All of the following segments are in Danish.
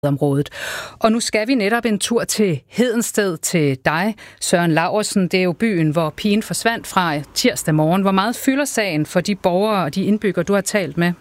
området. Og nu skal vi netop en tur til Hedensted til dig, Søren Laursen. Det er jo byen, hvor pigen forsvandt fra tirsdag morgen. Hvor meget fylder sagen for de borgere og de indbyggere, du har talt med?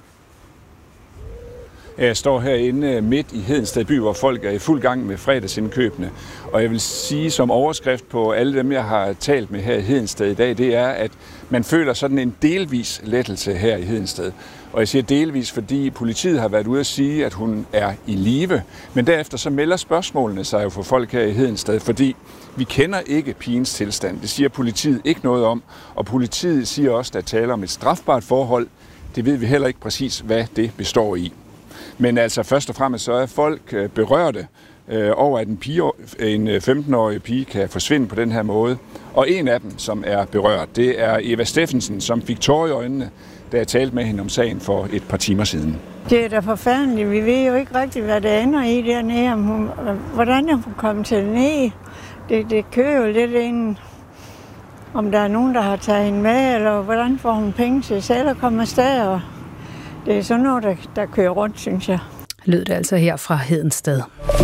Jeg står herinde midt i Hedensted by, hvor folk er i fuld gang med fredagsindkøbene. Og jeg vil sige som overskrift på alle dem, jeg har talt med her i Hedensted i dag, det er, at man føler sådan en delvis lettelse her i Hedensted. Og jeg siger delvis, fordi politiet har været ude at sige, at hun er i live. Men derefter så melder spørgsmålene sig jo for folk her i Hedensted, fordi vi kender ikke pigens tilstand. Det siger politiet ikke noget om. Og politiet siger også, at der taler om et strafbart forhold. Det ved vi heller ikke præcis, hvad det består i. Men altså først og fremmest så er folk berørte over, at en 15-årig pige kan forsvinde på den her måde. Og en af dem, som er berørt, det er Eva Steffensen, som fik tårer i øjnene, da jeg talte med hende om sagen for et par timer siden. Det er da forfærdeligt. Vi ved jo ikke rigtigt, hvad det ender i dernede. Hvordan er hun kommet til ned? Det kører jo lidt ind, om der er nogen, der har taget hende med, eller hvordan får hun penge til selv at komme afsted. Og det er sådan noget, der kører rundt, synes jeg. Lød det altså her fra Hedensted.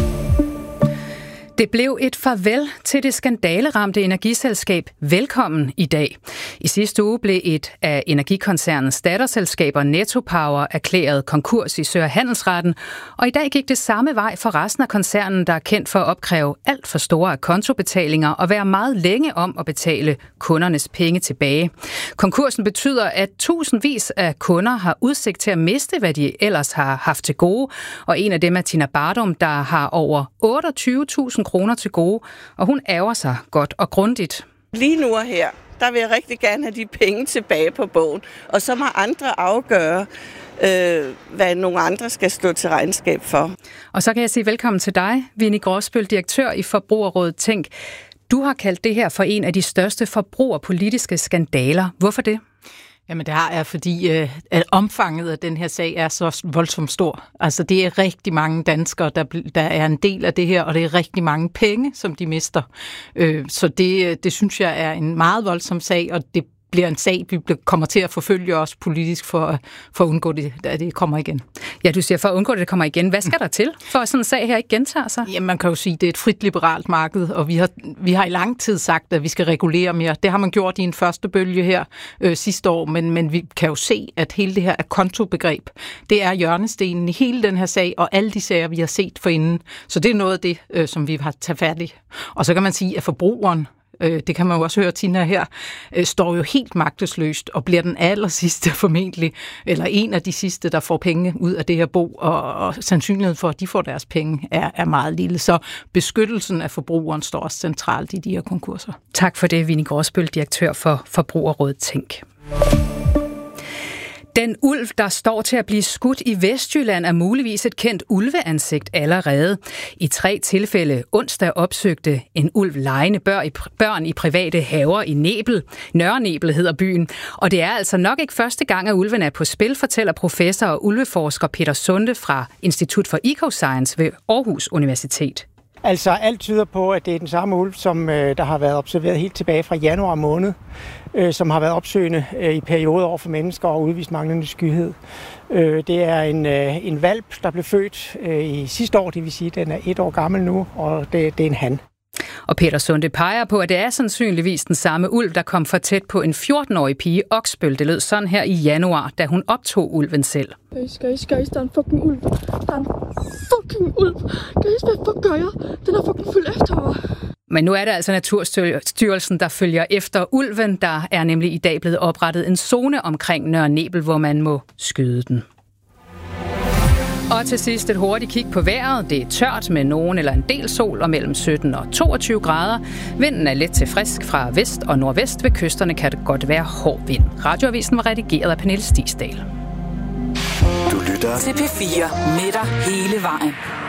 Det blev et farvel til det skandaleramte energiselskab Velkommen i dag. I sidste uge blev et af energikoncernens datterselskaber Netto Power erklæret konkurs i Sø- Handelsretten, og i dag gik det samme vej for resten af koncernen, der er kendt for at opkræve alt for store kontobetalinger og være meget længe om at betale kundernes penge tilbage. Konkursen betyder, at tusindvis af kunder har udsigt til at miste, hvad de ellers har haft til gode, og en af dem er Tina Bardum, der har over 28.000 kroner til gode, og hun ærger sig godt og grundigt. Lige nu og her, der vil jeg rigtig gerne have de penge tilbage på bogen, og så må andre afgøre, hvad nogle andre skal stå til regnskab for. Og så kan jeg sige velkommen til dig, Winnie Gråsbøl, direktør i Forbrugerrådet Tænk. Du har kaldt det her for en af de største forbrugerpolitiske skandaler. Hvorfor det? Jamen det har jeg, fordi at omfanget af den her sag er så voldsomt stor. Altså det er rigtig mange danskere, der er en del af det her, og det er rigtig mange penge, som de mister. Så det synes jeg er en meget voldsom sag, og det bliver en sag, vi kommer til at forfølge os politisk for at undgå det, at det kommer igen. Ja, du siger for at undgå det kommer igen. Hvad skal der til, for at sådan en sag her ikke gentager sig? Jamen, man kan jo sige, at det er et frit liberalt marked, og vi har i lang tid sagt, at vi skal regulere mere. Det har man gjort i en første bølge her sidste år, men vi kan jo se, at hele det her kontobegreb, det er hjørnestenen i hele den her sag, og alle de sager, vi har set forinden. Så det er noget af det, som vi har taget fat i. Og så kan man sige, at forbrugeren, det kan man jo også høre Tina her, står jo helt magtesløst og bliver den allersidste formentlig, eller en af de sidste, der får penge ud af det her bo, og sandsynligheden for, at de får deres penge, er meget lille. Så beskyttelsen af forbrugeren står også centralt i de her konkurser. Tak for det, Winnie Gråsbøl, direktør for Forbrugerrådet Tænk. Den ulv, der står til at blive skudt i Vestjylland, er muligvis et kendt ulveansigt allerede. I 3 tilfælde onsdag opsøgte en ulv legende børn i private haver i Nebel. Nørre Nebel hedder byen. Og det er altså nok ikke første gang, at ulven er på spil, fortæller professor og ulveforsker Peter Sunde fra Institut for Ecoscience ved Aarhus Universitet. Altså alt tyder på, at det er den samme ulv, som der har været observeret helt tilbage fra januar måned, som har været opsøgende i perioder over for mennesker og udvist manglende skyhed. Det er en hvalp, der blev født i sidste år, det vil sige, at den er 1 år gammel nu, og det er en han. Og Peter Sunde peger på, at det er sandsynligvis den samme ulv, der kom for tæt på en 14-årig pige Oksbøl. Det lød sådan her i januar, da hun optog ulven selv. Guys, der er en fucking ulv. Der er en fucking ulv. Guys, hvad fuck gør jeg? Den er fucking fuld efter mig. Men nu er det altså Naturstyrelsen, der følger efter ulven. Der er nemlig i dag blevet oprettet en zone omkring Nørre Nebel, hvor man må skyde den. Og til sidst et hurtigt kig på vejret. Det er tørt med nogen eller en del sol og mellem 17 og 22 grader. Vinden er let til frisk fra vest og nordvest. Ved kysterne kan det godt være hård vind. Radioavisen var redigeret af Pernille Stigsdal. Du lytter til P4 med dig hele vejen.